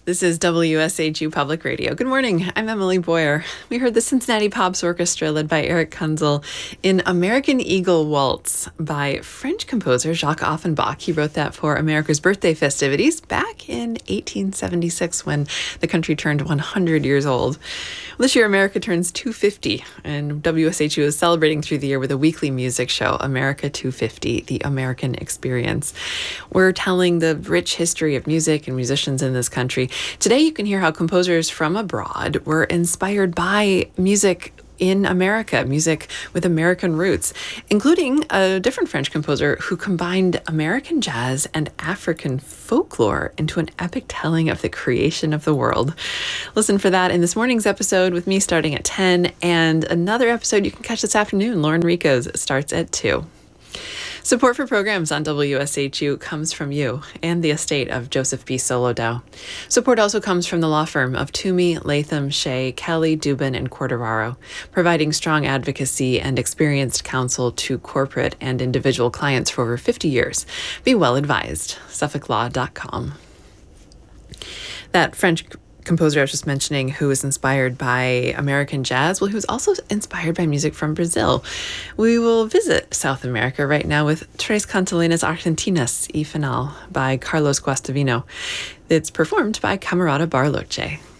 This is WSHU Public Radio. Good morning. I'm Emily Boyer. We heard the Cincinnati Pops Orchestra led by Eric Kunzel in American Eagle Waltz by French composer Jacques Offenbach. He wrote that for America's birthday festivities back in 1876 when the country turned 100 years old. This year, America turns 250, and WSHU is celebrating through the year with a weekly music show, America 250, The American Experience. We're telling the rich history of music and musicians in this country. Today, you can hear how composers from abroad were inspired by music in America, music with American roots, including a different French composer who combined American jazz and African folklore into an epic telling of the creation of the world. Listen for that in this morning's episode with me starting at 10, and another episode you can catch this afternoon, Lauren Rico's, starts at 2. Support for programs on WSHU comes from you and the estate of Joseph B. Solodow. Support also comes from the law firm of Toomey, Latham, Shea, Kelly, Dubin, and Corderaro, providing strong advocacy and experienced counsel to corporate and individual clients for over 50 years. Be well advised. SuffolkLaw.com. That French composer I was just mentioning, who was inspired by American jazz, well, he was also inspired by music from Brazil. We will visit South America right now with Tres Cantalenas Argentinas y Final by Carlos Guastavino. It's performed by Camerata Barloche.